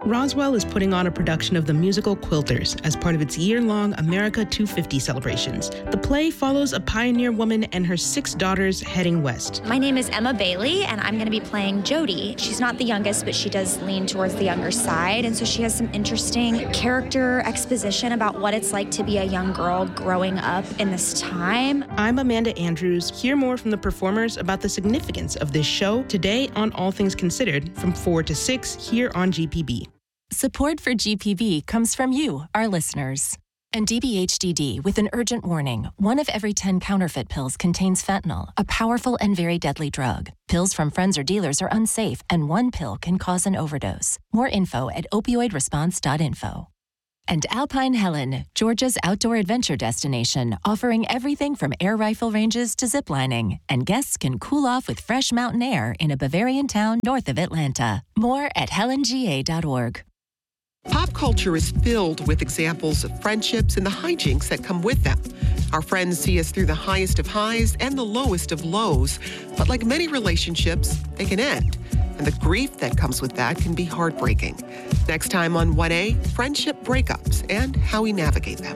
Roswell is putting on a production of the musical Quilters as part of its year-long America 250 celebrations. The play follows a pioneer woman and her 6 daughters heading west. My name is Emma Bailey, and I'm going to be playing Jody. She's not the youngest, but she does lean towards the younger side, and so she has some interesting character exposition about what it's like to be a young girl growing up in this time. I'm Amanda Andrews. Hear more from the performers about the significance of this show today on All Things Considered from 4 to 6 here on GPB. Support for GPB comes from you, our listeners. And DBHDD with an urgent warning. 1 of every 10 counterfeit pills contains fentanyl, a powerful and very deadly drug. Pills from friends or dealers are unsafe, and 1 pill can cause an overdose. More info at opioidresponse.info. And Alpine Helen, Georgia's outdoor adventure destination, offering everything from air rifle ranges to ziplining. And guests can cool off with fresh mountain air in a Bavarian town north of Atlanta. More at helanga.org. Pop culture is filled with examples of friendships and the hijinks that come with them. Our friends see us through the highest of highs and the lowest of lows. But like many relationships, they can end. And the grief that comes with that can be heartbreaking. Next time on 1A, friendship breakups and how we navigate them.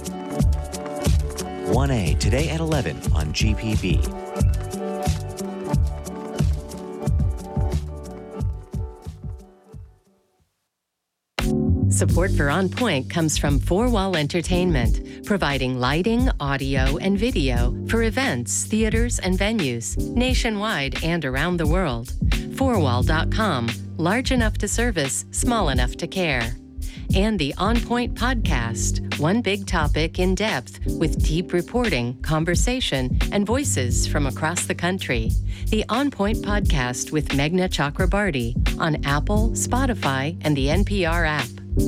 1A, today at 11 on GPB. Support for On Point comes from 4Wall Entertainment, providing lighting, audio, and video for events, theaters, and venues nationwide and around the world. 4wall.com, large enough to service, small enough to care. And the On Point podcast, one big topic in depth with deep reporting, conversation, and voices from across the country. The On Point podcast with Meghna Chakrabarty on Apple, Spotify, and the NPR app.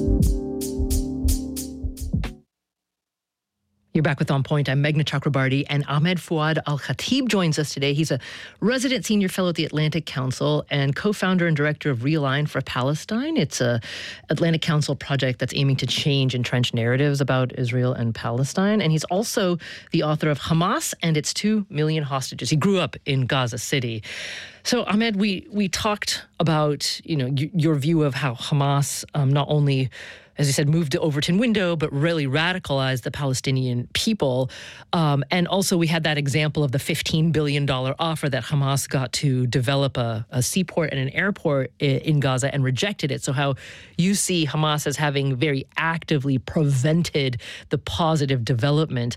You're back with On Point. I'm Meghna Chakrabarty, and Ahmed Fouad Al-Khatib joins us today. He's a resident senior fellow at the Atlantic Council and co-founder and director of Realign for Palestine. It's a Atlantic Council project that's aiming to change entrenched narratives about Israel and Palestine. And he's also the author of Hamas and its 2 million hostages. He grew up in Gaza City. So, Ahmed, we talked about, your view of how Hamas not only, as you said, moved to Overton Window, but really radicalized the Palestinian people. And also we had that example of the $15 billion offer that Hamas got to develop a seaport and an airport in Gaza and rejected it. So how you see Hamas as having very actively prevented the positive development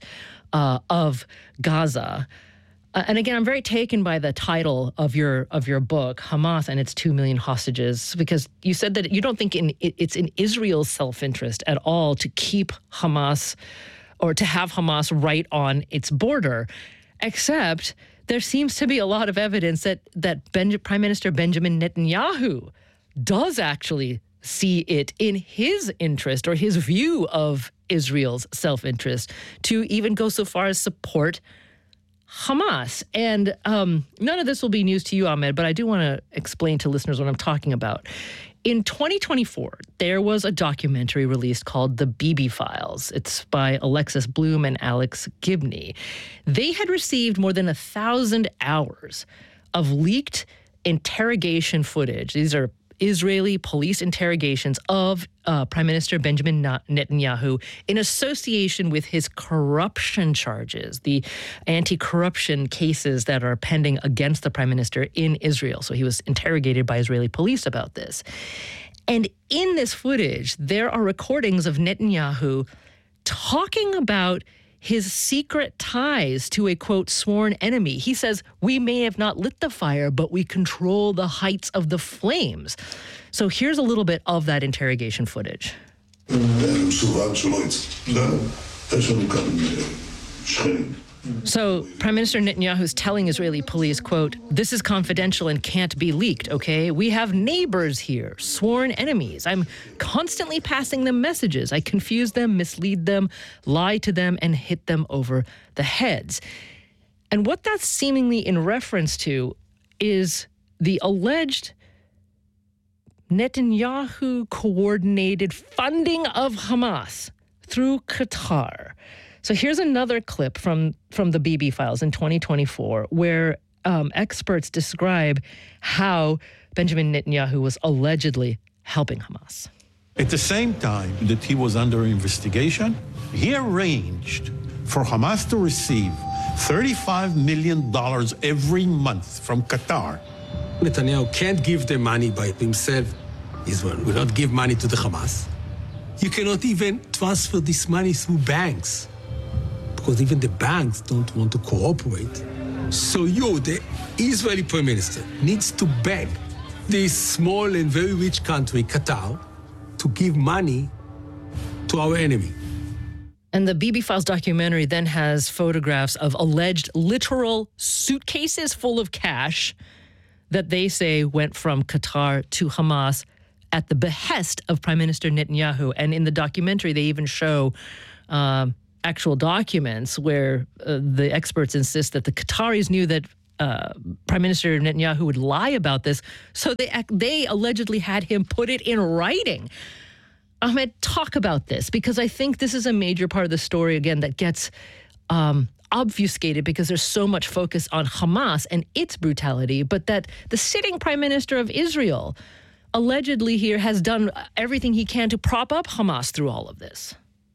of Gaza. And again, I'm very taken by the title of your book, Hamas and its 2 million hostages, because you said that you don't think it's in Israel's self-interest at all to keep Hamas or to have Hamas right on its border, except there seems to be a lot of evidence that Prime Minister Benjamin Netanyahu does actually see it in his interest or his view of Israel's self-interest to even go so far as support Hamas. And none of this will be news to you, Ahmed, but I do want to explain to listeners what I'm talking about. In 2024, there was a documentary released called The Bibi Files. It's by Alexis Bloom and Alex Gibney. They had received more than 1,000 hours of leaked interrogation footage. These are Israeli police interrogations of Prime Minister Benjamin Netanyahu in association with his corruption charges, the anti-corruption cases that are pending against the Prime Minister in Israel. So he was interrogated by Israeli police about this. And in this footage, there are recordings of Netanyahu talking about his secret ties to a, quote, sworn enemy. He says, we may have not lit the fire, but we control the heights of the flames. So here's a little bit of that interrogation footage. So Prime Minister Netanyahu is telling Israeli police, quote, this is confidential and can't be leaked, okay? We have neighbors here, sworn enemies. I'm constantly passing them messages. I confuse them, mislead them, lie to them, and hit them over the heads. And what that's seemingly in reference to is the alleged Netanyahu-coordinated funding of Hamas through Qatar. So here's another clip from the Bibi Files in 2024, where experts describe how Benjamin Netanyahu was allegedly helping Hamas. At the same time that he was under investigation, he arranged for Hamas to receive $35 million every month from Qatar. Netanyahu can't give the money by himself. Israel will not give money to the Hamas. You cannot even transfer this money through banks, because even the banks don't want to cooperate. So you, the Israeli Prime Minister, needs to beg this small and very rich country, Qatar, to give money to our enemy. And the BB Files documentary then has photographs of alleged literal suitcases full of cash that they say went from Qatar to Hamas at the behest of Prime Minister Netanyahu. And in the documentary, they even show actual documents where the experts insist that the Qataris knew that Prime Minister Netanyahu would lie about this, so they allegedly had him put it in writing. Ahmed, talk about this, because I think this is a major part of the story, again, that gets obfuscated because there's so much focus on Hamas and its brutality, but that the sitting Prime Minister of Israel allegedly here has done everything he can to prop up Hamas through all of this.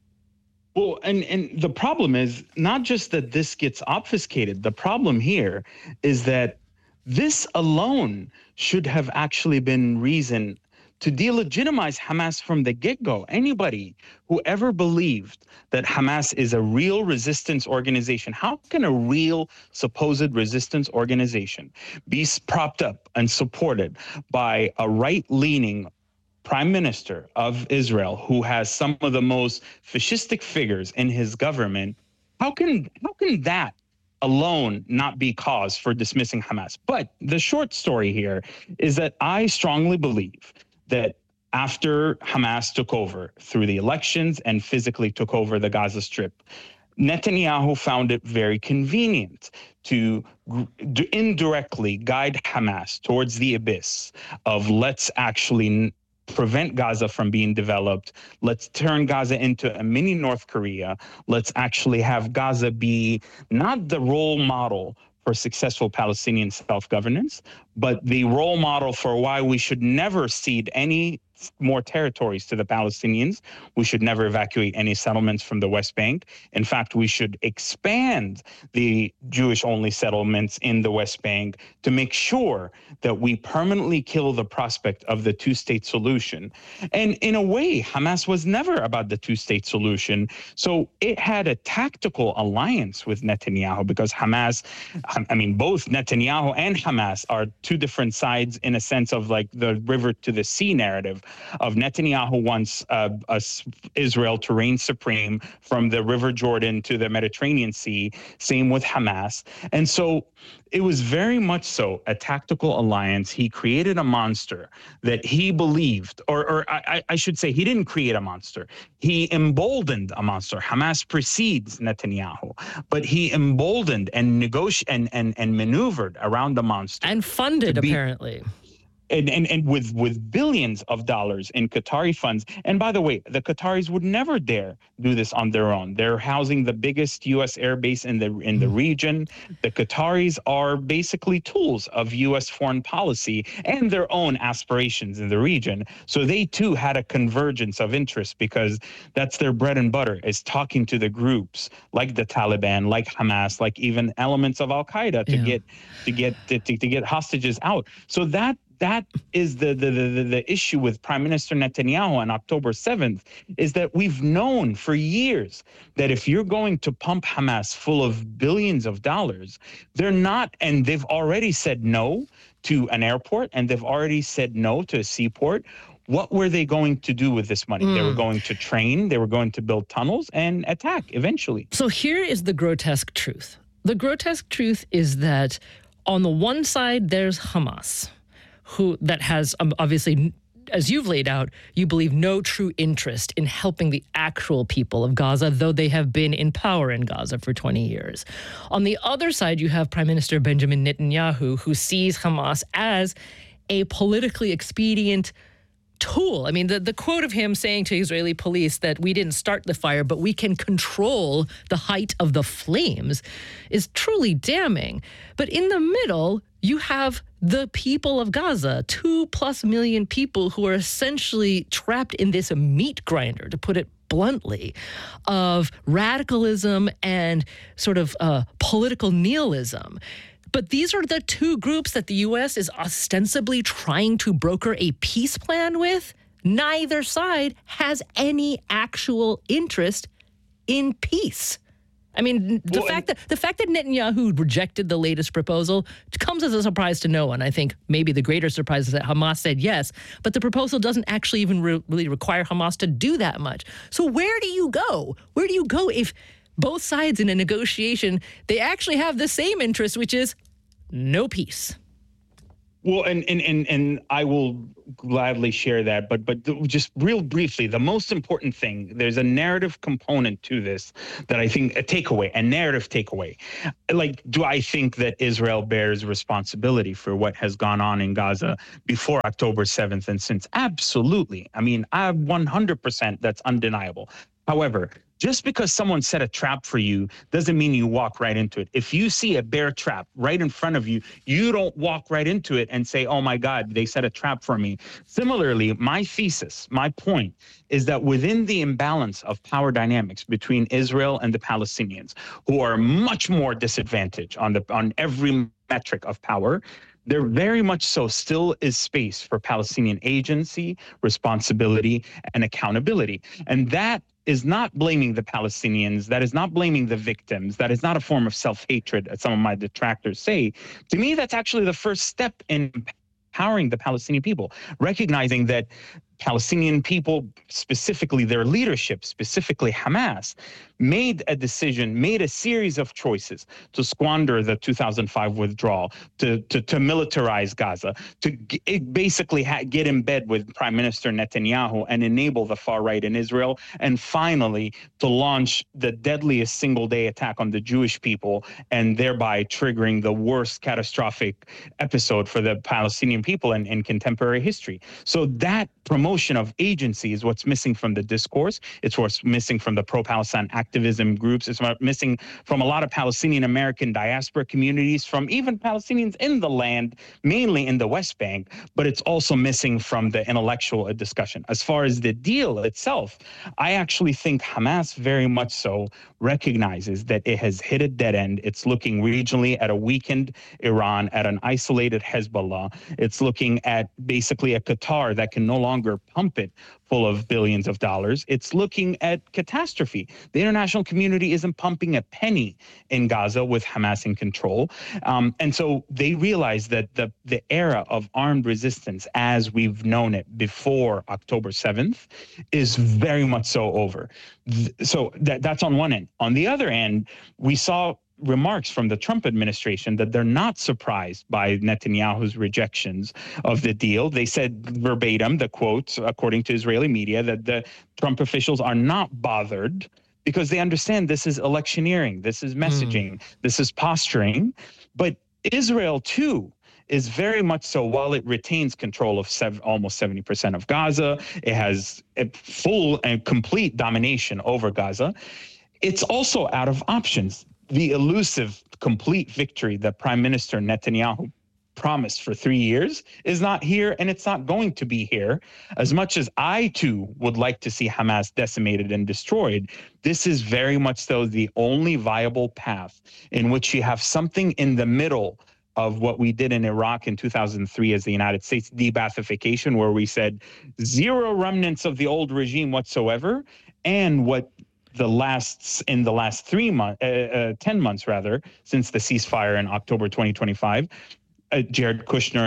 Well, and the problem is not just that this gets obfuscated. The problem here is that this alone should have actually been reason to delegitimize Hamas from the get-go. Anybody who ever believed that Hamas is a real resistance organization, how can a real supposed resistance organization be propped up and supported by a right-leaning Prime Minister of Israel who has some of the most fascistic figures in his government? How can that alone not be cause for dismissing Hamas? But the short story here is that I strongly believe that after Hamas took over through the elections and physically took over the Gaza Strip, Netanyahu found it very convenient to indirectly guide Hamas towards the abyss of let's actually prevent Gaza from being developed. Let's turn Gaza into a mini North Korea. Let's actually have Gaza be not the role model for successful Palestinian self-governance, but the role model for why we should never cede any more territories to the Palestinians. We should never evacuate any settlements from the West Bank. In fact, we should expand the Jewish-only settlements in the West Bank to make sure that we permanently kill the prospect of the two-state solution. And in a way, Hamas was never about the two-state solution. So it had a tactical alliance with Netanyahu because Hamas, I mean, both Netanyahu and Hamas are two different sides in a sense of like the river to the sea narrative. Of Netanyahu wants Israel to reign supreme from the River Jordan to the Mediterranean Sea, same with Hamas. And so it was very much so a tactical alliance. He created a monster that he believed, or I should say he didn't create a monster. He emboldened a monster. Hamas precedes Netanyahu, but he emboldened and negotiated and maneuvered around the monster. And funded, apparently. And with billions of dollars in Qatari funds. And by the way, the Qataris would never dare do this on their own. They're housing the biggest U.S. air base in the region. The Qataris are basically tools of U.S. foreign policy and their own aspirations in the region. So they too had a convergence of interest because that's their bread and butter, is talking to the groups like the Taliban, like Hamas, like even elements of Al Qaeda to get hostages out. So that is the issue with Prime Minister Netanyahu on October 7th, is that we've known for years that if you're going to pump Hamas full of billions of dollars, they're not, and they've already said no to an airport and they've already said no to a seaport. What were they going to do with this money? They were going to train, they were going to build tunnels and attack eventually. So here is the grotesque truth. The grotesque truth is that on the one side, there's Hamas, that has obviously, as you've laid out, you believe no true interest in helping the actual people of Gaza, though they have been in power in Gaza for 20 years. On the other side, you have Prime Minister Benjamin Netanyahu, who sees Hamas as a politically expedient tool. I mean, the quote of him saying to Israeli police that we didn't start the fire, but we can control the height of the flames is truly damning. But in the middle, you have the people of Gaza, 2+ million people who are essentially trapped in this meat grinder, to put it bluntly, of radicalism and sort of political nihilism. But these are the two groups that the U.S. is ostensibly trying to broker a peace plan with. Neither side has any actual interest in peace. I mean, the fact that Netanyahu rejected the latest proposal comes as a surprise to no one. I think maybe the greater surprise is that Hamas said yes, but the proposal doesn't actually even really require Hamas to do that much. So where do you go? Where do you go if both sides in a negotiation, they actually have the same interest, which is no peace? Well, and I will gladly share that, but just real briefly, the most important thing, there's a narrative component to this that I think a narrative takeaway. Like, do I think that Israel bears responsibility for what has gone on in Gaza before October 7th and since? Absolutely. I mean, 100%, that's undeniable. However, just because someone set a trap for you doesn't mean you walk right into it. If you see a bear trap right in front of you, you don't walk right into it and say, oh my God, they set a trap for me. Similarly, my thesis, my point is that within the imbalance of power dynamics between Israel and the Palestinians, who are much more disadvantaged on every metric of power, there very much so still is space for Palestinian agency, responsibility, and accountability. And that is not blaming the Palestinians. That is not blaming the victims. That is not a form of self-hatred, as some of my detractors say. To me, that's actually the first step in empowering the Palestinian people, recognizing that Palestinian people, specifically their leadership, specifically Hamas, made a decision, made a series of choices to squander the 2005 withdrawal, to militarize Gaza, to basically get in bed with Prime Minister Netanyahu and enable the far right in Israel, and finally to launch the deadliest single-day attack on the Jewish people, and thereby triggering the worst catastrophic episode for the Palestinian people in contemporary history. So that promotion of agency is what's missing from the discourse. It's what's missing from the pro-Palestine activism groups. It's what's missing from a lot of Palestinian American diaspora communities, from even Palestinians in the land, mainly in the West Bank, but it's also missing from the intellectual discussion. As far as the deal itself, I actually think Hamas very much so recognizes that it has hit a dead end. It's looking regionally at a weakened Iran, at an isolated Hezbollah. It's looking at basically a Qatar that can no longer pump it full of billions of dollars. It's looking at catastrophe. The international community isn't pumping a penny in Gaza with Hamas in control. And so they realize that the era of armed resistance as we've known it before October 7th is very much so over. So that's on one end. On the other end, we saw remarks from the Trump administration that they're not surprised by Netanyahu's rejections of the deal. They said verbatim, the quotes, according to Israeli media, that the Trump officials are not bothered because they understand this is electioneering, this is messaging, this is posturing. But Israel, too, is very much so, while it retains control of almost 70% of Gaza, it has a full and complete domination over Gaza, it's also out of options. The elusive, complete victory that Prime Minister Netanyahu promised for 3 years is not here, and it's not going to be here. As much as I, too, would like to see Hamas decimated and destroyed, this is very much so the only viable path in which you have something in the middle of what we did in Iraq in 2003 as the United States de-Baathification, where we said zero remnants of the old regime whatsoever, and what in the last 10 months rather, since the ceasefire in October 2025, Jared Kushner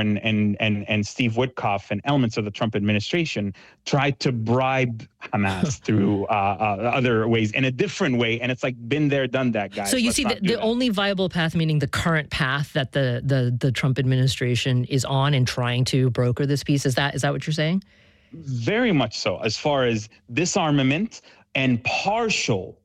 and Steve Witkoff and elements of the Trump administration tried to bribe Hamas through other ways, in a different way. And it's like, been there, done that, guys. So you see the only viable path, meaning the current path that the Trump administration is on in trying to broker this peace. Is that what you're saying? Very much so. As far as disarmament and partial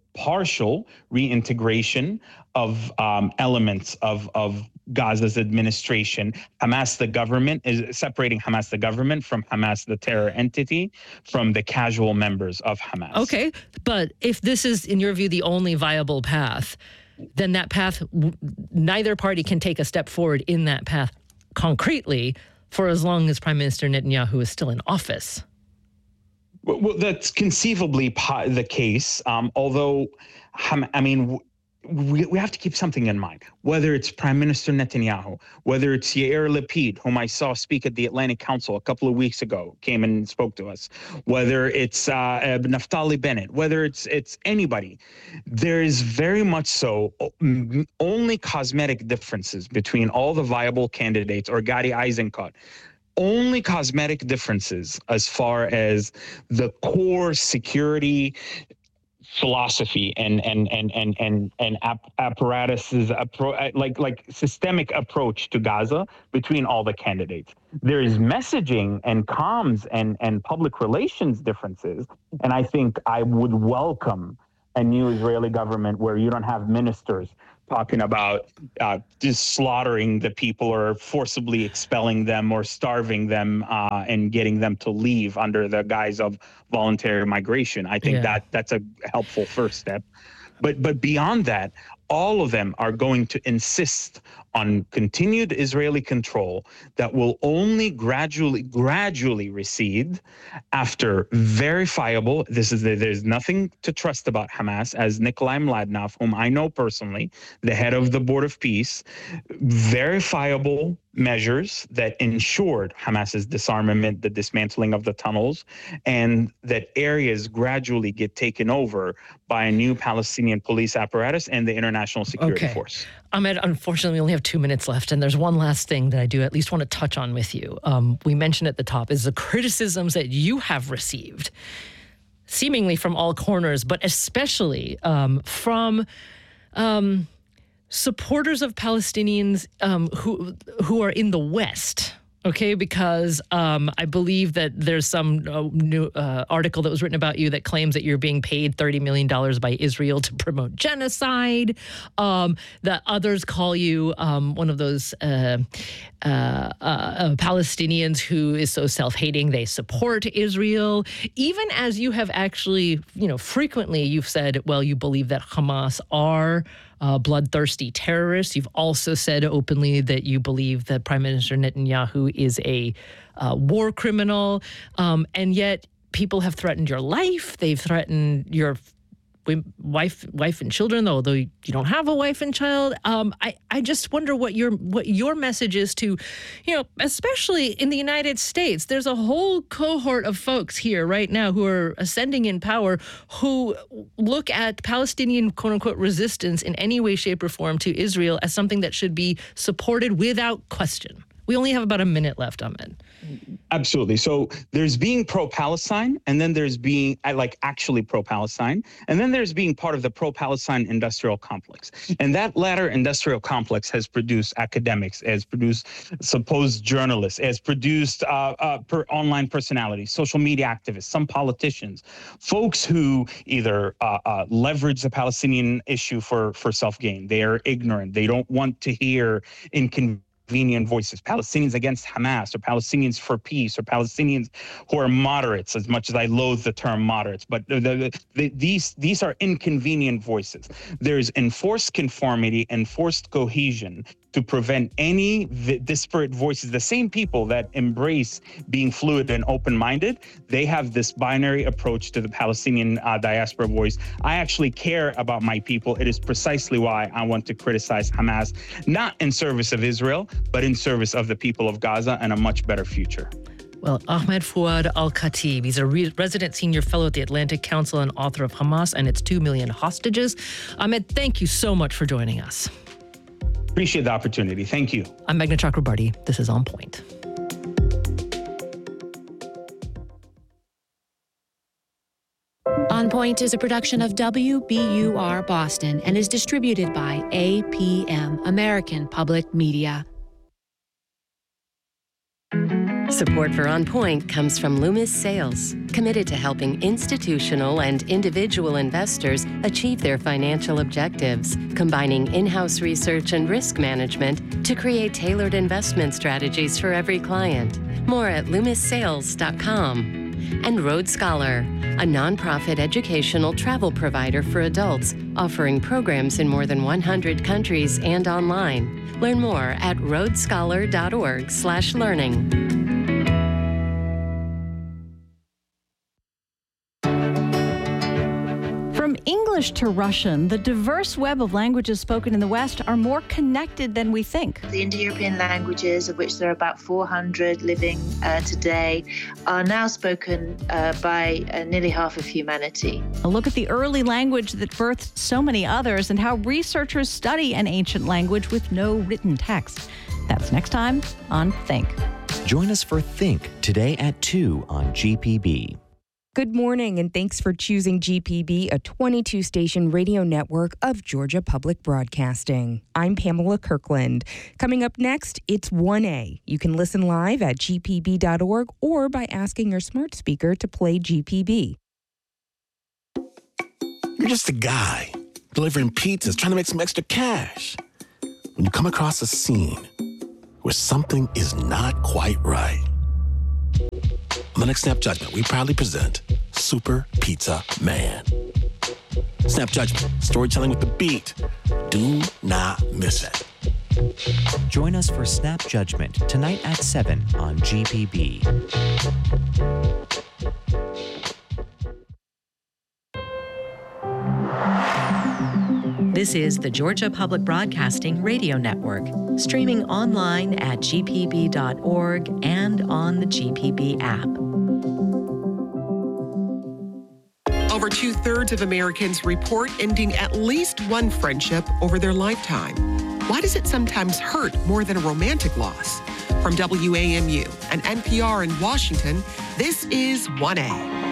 reintegration of elements of Gaza's administration. Hamas, the government, is separating Hamas, the government, from Hamas, the terror entity, from the casual members of Hamas. Okay, but if this is, in your view, the only viable path, then that path, neither party can take a step forward in that path concretely for as long as Prime Minister Netanyahu is still in office. Well, that's conceivably the case, although, I mean, we have to keep something in mind, whether it's Prime Minister Netanyahu, whether it's Yair Lapid, whom I saw speak at the Atlantic Council a couple of weeks ago, came and spoke to us, whether it's Naftali Bennett, whether it's anybody. There is very much so only cosmetic differences between all the viable candidates or Gadi Eisenkot. Only cosmetic differences as far as the core security philosophy and apparatuses, like systemic approach to Gaza between all the candidates. There is messaging and comms and public relations differences, and I think I would welcome a new Israeli government where you don't have ministers talking about just slaughtering the people or forcibly expelling them or starving them and getting them to leave under the guise of voluntary migration. I think that's a helpful first step. But beyond that, all of them are going to insist on continued Israeli control that will only gradually recede after verifiable. There's nothing to trust about Hamas, as Nikolai Mladinov, whom I know personally, the head of the Board of Peace, verifiable measures that ensured Hamas's disarmament, the dismantling of the tunnels, and that areas gradually get taken over by a new Palestinian police apparatus and the international security force. Ahmed, unfortunately, we only have 2 minutes left, and there's one last thing that I do at least want to touch on with you. We mentioned at the top is the criticisms that you have received, seemingly from all corners, but especially from supporters of Palestinians who are in the West. Okay, because I believe that there's some new article that was written about you that claims that you're being paid $30 million by Israel to promote genocide, that others call you one of those Palestinians who is so self-hating they support Israel, even as you have actually, frequently you've said, well, you believe that Hamas are bloodthirsty terrorists. You've also said openly that you believe that Prime Minister Netanyahu is a war criminal, and yet people have threatened your life. They've threatened your wife and children, although you don't have a wife and child. I just wonder what your message is to, especially in the United States. There's a whole cohort of folks here right now who are ascending in power who look at Palestinian quote unquote resistance in any way, shape, or form to Israel as something that should be supported without question. We only have about a minute left, Ahmed. Absolutely. So there's being pro-Palestine, and then there's being actually pro-Palestine, and then there's being part of the pro-Palestine industrial complex. And that latter industrial complex has produced academics, has produced supposed journalists, has produced online personalities, social media activists, some politicians, folks who either leverage the Palestinian issue for self-gain. They are ignorant. They don't want to hear inconvenient voices, Palestinians against Hamas, or Palestinians for peace, or Palestinians who are moderates, as much as I loathe the term moderates, but these are inconvenient voices. There's enforced conformity, enforced cohesion to prevent any disparate voices. The same people that embrace being fluid and open-minded, they have this binary approach to the Palestinian diaspora voice. I actually care about my people. It is precisely why I want to criticize Hamas, not in service of Israel, but in service of the people of Gaza and a much better future. Well, Ahmed Fouad Al-Khatib, he's a resident senior fellow at the Atlantic Council and author of Hamas and its 2 million hostages. Ahmed, thank you so much for joining us. Appreciate the opportunity. Thank you. I'm Meghna Chakrabarty. This is On Point. On Point is a production of WBUR Boston and is distributed by APM, American Public Media. Support for On Point comes from Loomis Sales, committed to helping institutional and individual investors achieve their financial objectives, combining in-house research and risk management to create tailored investment strategies for every client. More at LoomisSales.com. and Road Scholar, a nonprofit educational travel provider for adults, offering programs in more than 100 countries and online. Learn more at roadscholar.org/learning. From English to Russian, the diverse web of languages spoken in the West are more connected than we think. The Indo-European languages, of which there are about 400 living today, are now spoken by nearly half of humanity. A look at the early language that birthed so many others and how researchers study an ancient language with no written text. That's next time on Think. Join us for Think today at 2 on GPB. Good morning, and thanks for choosing GPB, a 22-station radio network of Georgia Public Broadcasting. I'm Pamela Kirkland. Coming up next, it's 1A. You can listen live at gpb.org or by asking your smart speaker to play GPB. You're just a guy delivering pizzas, trying to make some extra cash. When you come across a scene where something is not quite right. On the next Snap Judgment, we proudly present Super Pizza Man. Snap Judgment, storytelling with the beat. Do not miss it. Join us for Snap Judgment tonight at 7 on GPB. This is the Georgia Public Broadcasting Radio Network, streaming online at gpb.org and on the GPB app. Over 2/3 of Americans report ending at least one friendship over their lifetime. Why does it sometimes hurt more than a romantic loss? From WAMU and NPR in Washington, this is 1A.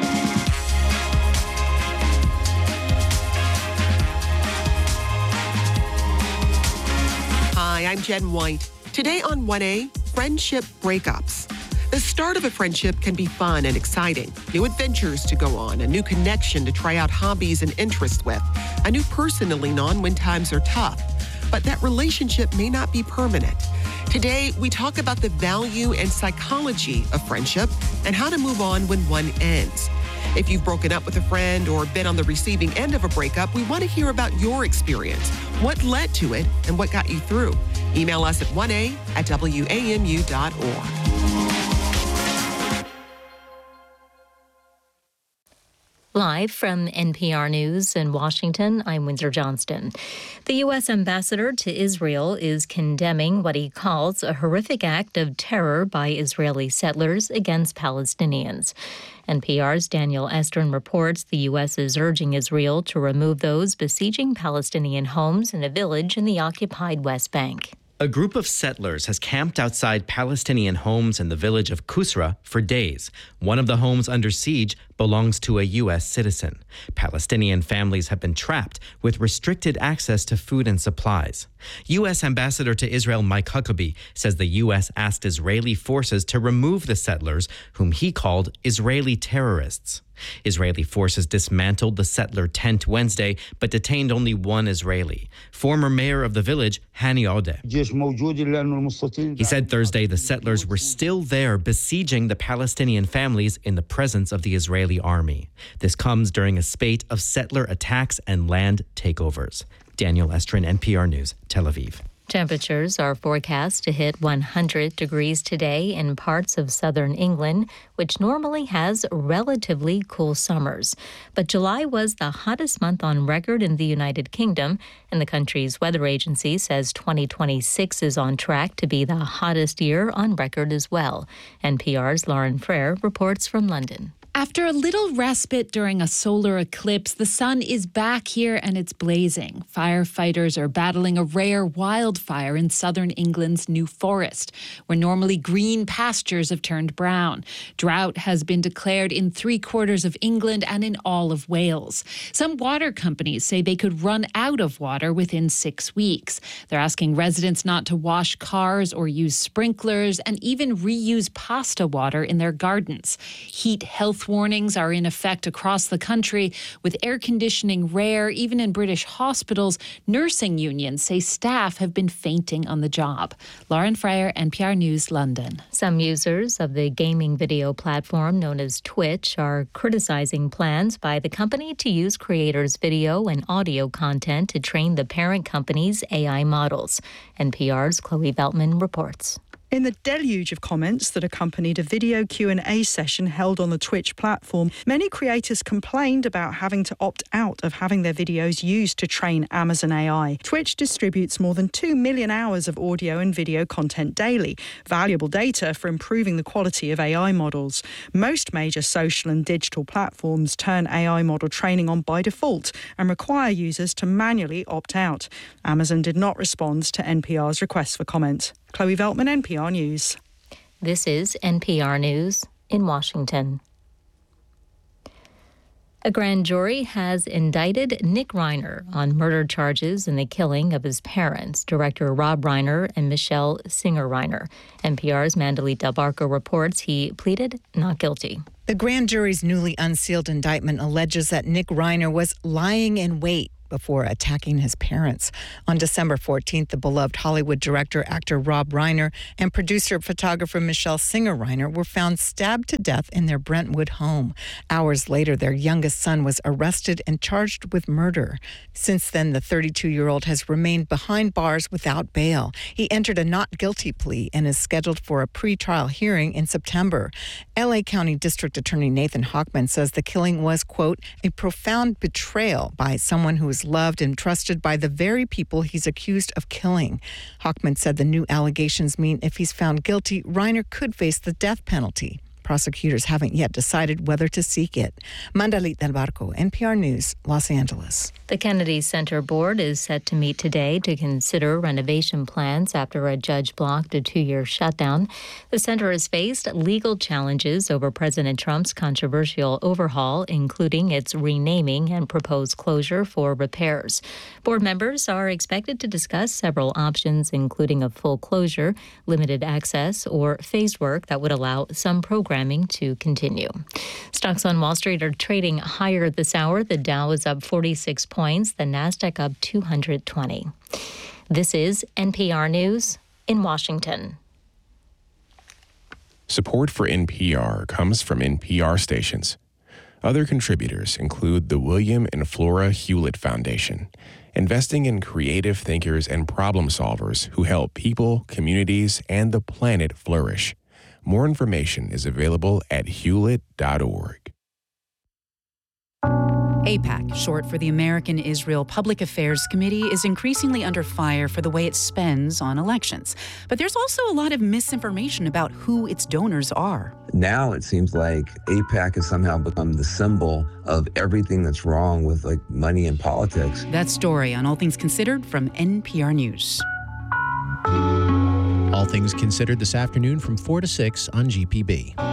Hi, I'm Jen White. Today on 1A, friendship breakups. The start of a friendship can be fun and exciting. New adventures to go on, a new connection to try out hobbies and interests with, a new person to lean on when times are tough. But that relationship may not be permanent. Today, we talk about the value and psychology of friendship and how to move on when one ends. If you've broken up with a friend or been on the receiving end of a breakup, we want to hear about your experience, what led to it, and what got you through. Email us at 1a@wamu.org. Live from NPR News in Washington, I'm Windsor Johnston. The U.S. ambassador to Israel is condemning what he calls a horrific act of terror by Israeli settlers against Palestinians. NPR's Daniel Estrin reports the U.S. is urging Israel to remove those besieging Palestinian homes in a village in the occupied West Bank. A group of settlers has camped outside Palestinian homes in the village of Kusra for days. One of the homes under siege belongs to a U.S. citizen. Palestinian families have been trapped with restricted access to food and supplies. U.S. Ambassador to Israel Mike Huckabee says the U.S. asked Israeli forces to remove the settlers, whom he called Israeli terrorists. Israeli forces dismantled the settler tent Wednesday, but detained only one Israeli. Former mayor of the village, Hani Odeh. He said Thursday the settlers were still there besieging the Palestinian families in the presence of the Israeli army. This comes during a spate of settler attacks and land takeovers. Daniel Estrin, NPR News, Tel Aviv. Temperatures are forecast to hit 100 degrees today in parts of southern England, which normally has relatively cool summers. But July was the hottest month on record in the United Kingdom, and the country's weather agency says 2026 is on track to be the hottest year on record as well. NPR's Lauren Frere reports from London. After a little respite during a solar eclipse, the sun is back here and it's blazing. Firefighters are battling a rare wildfire in southern England's New Forest, where normally green pastures have turned brown. Drought has been declared in 3/4 of England and in all of Wales. Some water companies say they could run out of water within 6 weeks. They're asking residents not to wash cars or use sprinklers and even reuse pasta water in their gardens. Heat health health warnings are in effect across the country, with air conditioning rare, even in British hospitals. Nursing unions say staff have been fainting on the job. Lauren Fryer, NPR News, London. Some users of the gaming video platform known as Twitch are criticizing plans by the company to use creators' video and audio content to train the parent company's AI models. NPR's Chloe Veltman reports. In the deluge of comments that accompanied a video Q&A session held on the Twitch platform, many creators complained about having to opt out of having their videos used to train Amazon AI. Twitch distributes more than 2 million hours of audio and video content daily, valuable data for improving the quality of AI models. Most major social and digital platforms turn AI model training on by default and require users to manually opt out. Amazon did not respond to NPR's request for comment. Chloe Veltman, NPR News. This is NPR News in Washington. A grand jury has indicted Nick Reiner on murder charges in the killing of his parents, director Rob Reiner and Michelle Singer Reiner. NPR's Mandalit Delbarco reports he pleaded not guilty. The grand jury's newly unsealed indictment alleges that Nick Reiner was lying in wait before attacking his parents. On December 14th, the beloved Hollywood director, actor Rob Reiner, and producer-photographer Michelle Singer Reiner were found stabbed to death in their Brentwood home. Hours later, their youngest son was arrested and charged with murder. Since then, the 32-year-old has remained behind bars without bail. He entered a not guilty plea and is scheduled for a pretrial hearing in September. L.A. County District Attorney Nathan Hochman says the killing was, quote, a profound betrayal by someone who is loved and trusted by the very people he's accused of killing. Hochman said the new allegations mean if he's found guilty, Reiner could face the death penalty. Prosecutors haven't yet decided whether to seek it. Mandalit Delbarco, NPR News, Los Angeles. The Kennedy Center Board is set to meet today to consider renovation plans after a judge blocked a 2-year shutdown. The center has faced legal challenges over President Trump's controversial overhaul, including its renaming and proposed closure for repairs. Board members are expected to discuss several options, including a full closure, limited access, or phased work that would allow some programming to continue. Stocks on Wall Street are trading higher this hour. The Dow is up 46 points, the Nasdaq up 220. This is NPR News in Washington. Support for NPR comes from NPR stations. Other contributors include the William and Flora Hewlett Foundation, investing in creative thinkers and problem solvers who help people, communities, and the planet flourish. More information is available at hewlett.org. AIPAC, short for the American Israel Public Affairs Committee, is increasingly under fire for the way it spends on elections. But there's also a lot of misinformation about who its donors are. Now it seems like AIPAC has somehow become the symbol of everything that's wrong with money and politics. That story on All Things Considered from NPR News. All Things Considered this afternoon from 4 to 6 on GPB.